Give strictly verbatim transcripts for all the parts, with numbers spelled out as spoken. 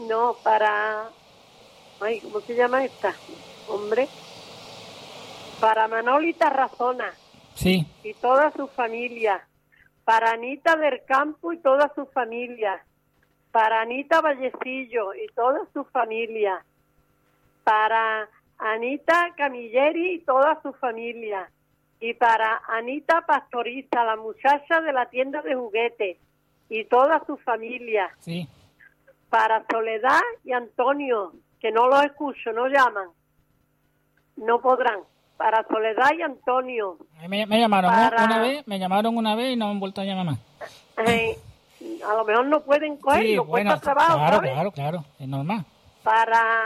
no, para... Ay, ¿cómo se llama esta? Hombre. Para Manolita Razona. Sí. Y toda su familia. Para Anita del Campo y toda su familia. Para Anita Vallecillo y toda su familia. Para Anita Camilleri y toda su familia. Y para Anita Pastoriza, la muchacha de la tienda de juguetes, y toda su familia. Sí. Para Soledad y Antonio, que no los escucho, no llaman. No podrán. Para Soledad y Antonio. Me, me llamaron para... una vez, me llamaron una vez y no me han vuelto a llamar más. Eh, a lo mejor no pueden cogerlo, sí, cuesta bueno, trabajo, claro, ¿sabes? claro, claro, es normal. Para...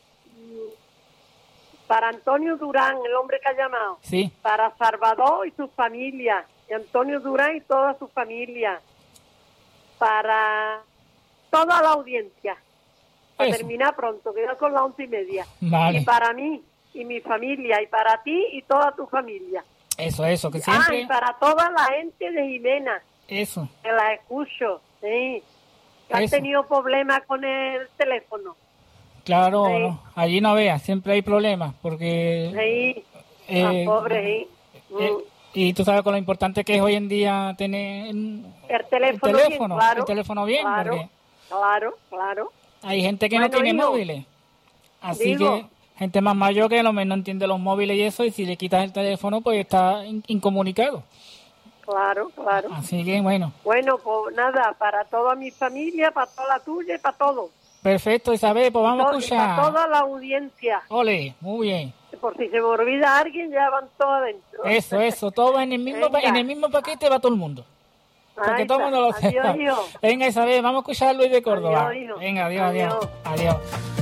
Para Antonio Durán, el hombre que ha llamado. Sí. Para Salvador y su familia. Y Antonio Durán y toda su familia. Para toda la audiencia. Para Eso. terminar pronto, que ya son las once y media. Vale. Y para mí y mi familia. Y para ti y toda tu familia. Eso, eso, que siempre... Ah, y para toda la gente de Jimena. Eso. Que la escucho, sí. Que han Eso. tenido problemas con el teléfono. Claro, Sí. no, allí no veas, siempre hay problemas, porque... Sí, eh, ah, pobre, sí. eh, Mm. y tú sabes con lo importante que es hoy en día tener El el teléfono, teléfono, bien, claro, el teléfono bien, claro, porque claro, claro. hay gente que Bueno, no tiene hijo, móviles. Así digo, que gente más mayor que a lo mejor no entiende los móviles y eso, y si le quitas el teléfono, pues está in- incomunicado. claro, claro. Así que bueno, Bueno, pues nada, para toda mi familia, para toda la tuya y para todo. perfecto, Isabel, pues vamos a To- y para escuchar. toda la audiencia. Ole, muy bien. Por si se me olvida alguien, ya van todos adentro. Eso, eso, todo en el mismo pa- Venga. en el mismo paquete va todo el mundo. Para que Ahí todo el está. mundo lo sepa. Adiós, hijo. Venga, Isabel, vamos a escuchar a Luis de Córdoba. Adiós, hijo. Venga, adiós, adiós. Adiós. Adiós.